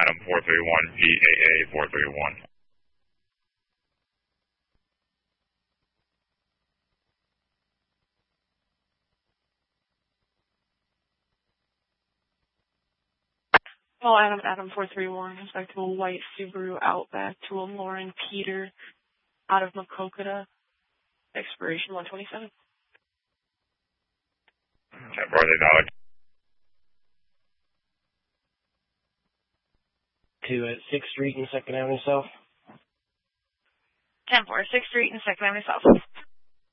Adam 431, GAA 431. Well, Adam 431, respect to a white Subaru Outback to a Lauren Peter out of Makokata, expiration 127. Okay, Barley Valley. To 6th Street and 2nd Avenue South. 10-4, 6th Street and 2nd Avenue South.